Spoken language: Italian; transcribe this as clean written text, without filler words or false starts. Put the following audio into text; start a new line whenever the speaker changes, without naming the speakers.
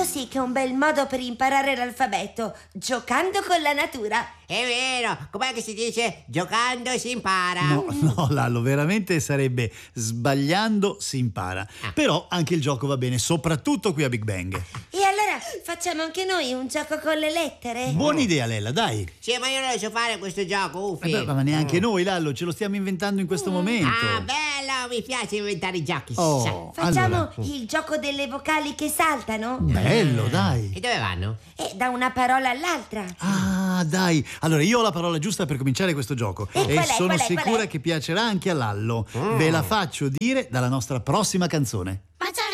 sì che è un bel modo per imparare l'alfabeto, giocando con la natura.
È vero, com'è che si dice? Giocando si impara.
No, Lallo, veramente sarebbe sbagliando si impara. Però anche il gioco va bene, soprattutto qui a Big Bang.
E allora facciamo anche noi un gioco con le lettere?
Buona idea, Lella, dai.
Sì, ma io non lo so fare questo gioco, Uffi.
Ma neanche noi, Lallo, ce lo stiamo inventando in questo momento.
Ah, bello, mi piace inventare i giochi.
Oh,
Facciamo
allora.
il gioco delle vocali che saltano?
Bello, dai.
E dove vanno?
Da una parola all'altra.
Ah, dai. Allora, io ho la parola giusta per cominciare questo gioco.
E qual è,
sono
qual è,
sicura
qual è?
che piacerà anche a Lallo. Ve la faccio dire dalla nostra prossima canzone.
맞아